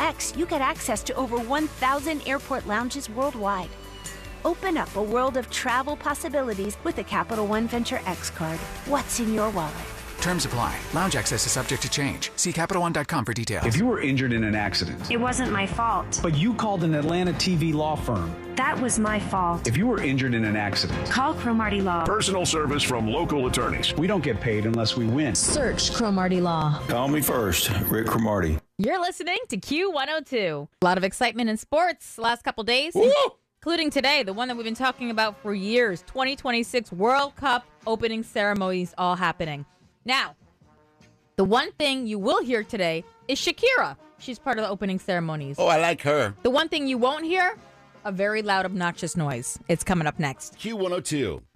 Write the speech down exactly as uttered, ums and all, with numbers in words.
X, you get access to over one thousand airport lounges worldwide. Open up a world of travel possibilities with the Capital One Venture X card. What's in your wallet? Terms apply. Lounge access is subject to change. See Capital One dot com for details. If you were injured in an accident, it wasn't my fault. But you called an Atlanta T V law firm. That was my fault. If you were injured in an accident, call Cromartie Law. Personal service from local attorneys. We don't get paid unless we win. Search Cromartie Law. Call me first, Rick Cromartie. You're listening to Q one oh two. A lot of excitement in sports last couple days, Woo! including today, the one that we've been talking about for years, twenty twenty-six World Cup opening ceremonies all happening. Now, the one thing you will hear today is Shakira. She's part of the opening ceremonies. Oh, I like her. The one thing you won't hear, a very loud, obnoxious noise. It's coming up next. Q one oh two.